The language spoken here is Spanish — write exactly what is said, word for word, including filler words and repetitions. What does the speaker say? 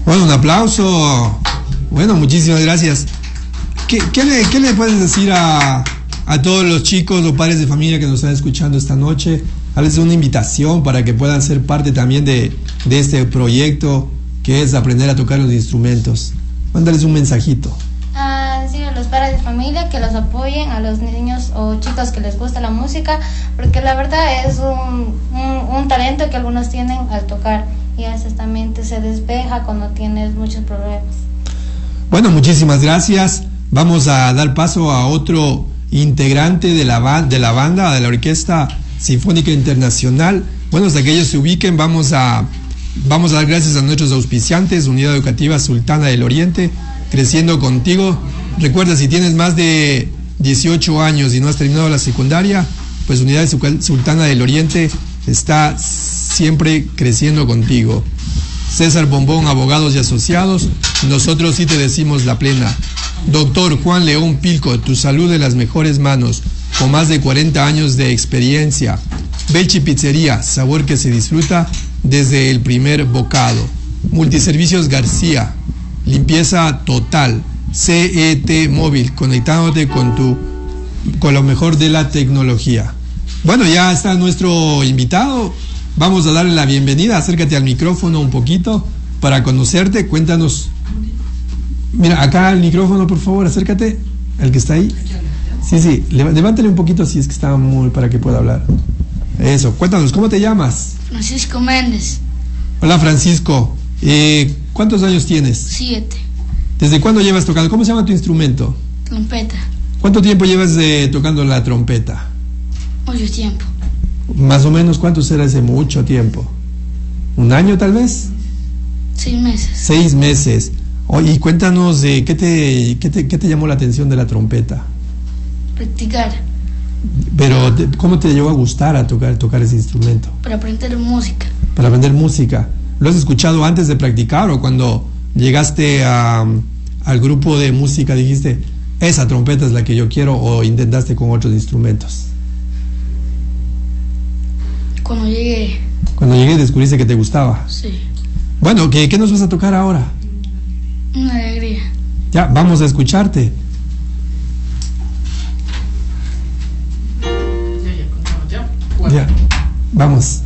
Bueno, un aplauso. Bueno, muchísimas gracias. ¿Qué, qué, le, qué le puedes decir a, a todos los chicos o padres de familia que nos están escuchando esta noche? Darles una invitación para que puedan ser parte también de, de este proyecto que es aprender a tocar los instrumentos. Mándales un mensajito. Ah, decir a los padres de familia que los apoyen, a los niños o chicos que les gusta la música, porque la verdad es un, un, un talento que algunos tienen al tocar, y a veces también te se despeja cuando tienes muchos problemas. Bueno, muchísimas gracias. Vamos a dar paso a otro integrante de la, ba de la banda, de la Orquesta Sinfónica Internacional. Bueno, hasta que ellos se ubiquen, vamos a, vamos a dar gracias a nuestros auspiciantes: Unidad Educativa Sultana del Oriente, Creciendo Contigo. Recuerda, si tienes más de dieciocho años y no has terminado la secundaria, pues Unidad Sultana del Oriente está siempre creciendo contigo. César Bombón, Abogados y Asociados, nosotros sí te decimos la plena. Doctor Juan León Pilco, tu salud en las mejores manos, con más de cuarenta años de experiencia. Belchi Pizzería, sabor que se disfruta desde el primer bocado. Multiservicios García, limpieza total. C E T Móvil, conectándote con tu con lo mejor de la tecnología. Bueno, ya está nuestro invitado. Vamos a darle la bienvenida. Acércate al micrófono un poquito para conocerte. Cuéntanos. Mira, acá al micrófono, por favor, acércate. El que está ahí. Sí, sí, levántale un poquito si es que está muy para que pueda hablar. Eso, cuéntanos, ¿cómo te llamas? Francisco Méndez. Hola, Francisco. Eh, ¿Cuántos años tienes? Siete. ¿Desde cuándo llevas tocando? ¿Cómo se llama tu instrumento? Trompeta. ¿Cuánto tiempo llevas eh, tocando la trompeta? Mucho tiempo. Más o menos, ¿cuánto será ese mucho tiempo? ¿Un año tal vez? Seis meses. Seis meses. Oye, y cuéntanos, eh, ¿qué, te, qué, te, ¿qué te llamó la atención de la trompeta? Practicar. Pero, ¿cómo te llegó a gustar a tocar, tocar ese instrumento? Para aprender música. Para aprender música. ¿Lo has escuchado antes de practicar o cuando llegaste a, al grupo de música dijiste, esa trompeta es la que yo quiero, o intentaste con otros instrumentos? Cuando llegué. Cuando llegué descubriste que te gustaba. Sí. Bueno, ¿qué, qué nos vas a tocar ahora? Una alegría. Ya, vamos a escucharte. Ya, vamos.